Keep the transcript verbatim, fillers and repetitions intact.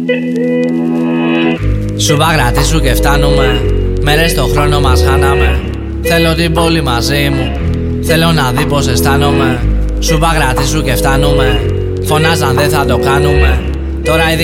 Σούπα κρατήσου και φτάνουμε. Μέρες το χρόνο μας χάναμε. Θέλω την πόλη μαζί μου. Θέλω να δει πως αισθάνομαι. Σούπα κρατήσου και φτάνουμε. Φωνάζαν δεν θα το κάνουμε. Τώρα ήδη